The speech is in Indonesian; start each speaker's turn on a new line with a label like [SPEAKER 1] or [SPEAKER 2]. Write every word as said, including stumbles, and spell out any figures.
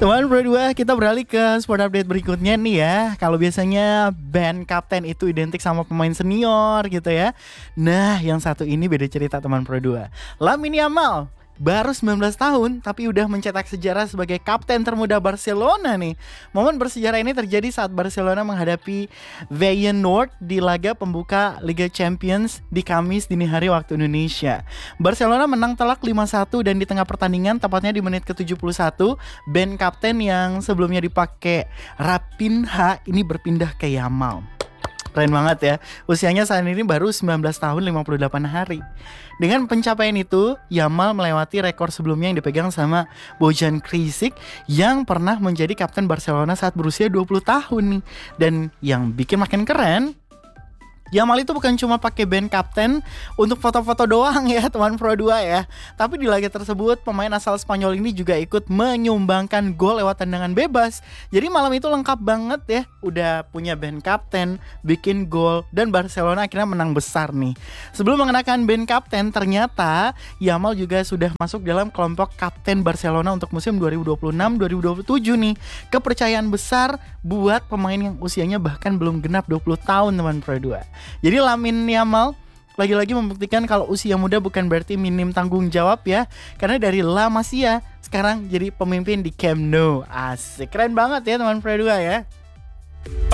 [SPEAKER 1] Teman Pro dua, kita beralih ke sport update berikutnya nih ya. Kalau biasanya band kapten itu identik sama pemain senior gitu ya. Nah, yang satu ini beda cerita teman Pro dua. Lamine Yamal baru sembilan belas tahun tapi udah mencetak sejarah sebagai kapten termuda Barcelona nih. Momen bersejarah ini terjadi saat Barcelona menghadapi Feyenoord di laga pembuka Liga Champions di Kamis dini hari waktu Indonesia. Barcelona menang telak lima satu dan di tengah pertandingan, tepatnya di menit ke tujuh puluh satu, band kapten yang sebelumnya dipakai Raphinha ini berpindah ke Yamal. Keren banget ya. Usianya saat ini baru sembilan belas tahun lima puluh delapan hari. Dengan pencapaian itu, Yamal melewati rekor sebelumnya yang dipegang sama Bojan Krisic yang pernah menjadi kapten Barcelona saat berusia dua puluh tahun nih. Dan yang bikin makin keren, Yamal itu bukan cuma pakai band kapten untuk foto-foto doang ya teman Pro dua ya. Tapi di laga tersebut pemain asal Spanyol ini juga ikut menyumbangkan gol lewat tendangan bebas. Jadi malam itu lengkap banget ya. Udah punya band kapten, bikin gol, dan Barcelona akhirnya menang besar nih. Sebelum mengenakan band kapten, ternyata Yamal juga sudah masuk dalam kelompok kapten Barcelona untuk musim dua ribu dua puluh enam dua ribu dua puluh tujuh nih. Kepercayaan besar buat pemain yang usianya bahkan belum genap dua puluh tahun teman Pro dua. Jadi Lamine Yamal lagi-lagi membuktikan kalau usia muda bukan berarti minim tanggung jawab ya. Karena dari La Masia sekarang jadi pemimpin di Camp Nou. Asik, keren banget ya teman Pro dua ya.